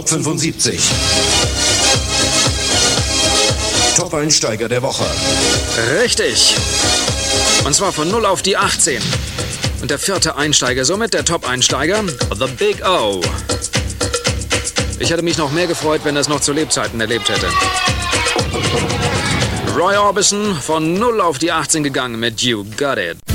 Top 75. Top-Einsteiger der Woche. Richtig. Und zwar von 0 auf die 18. Und der 4. Einsteiger, somit der Top-Einsteiger, The Big O. Ich hätte mich noch mehr gefreut, wenn er es noch zu Lebzeiten erlebt hätte. Roy Orbison von 0 auf die 18 gegangen mit You Got It.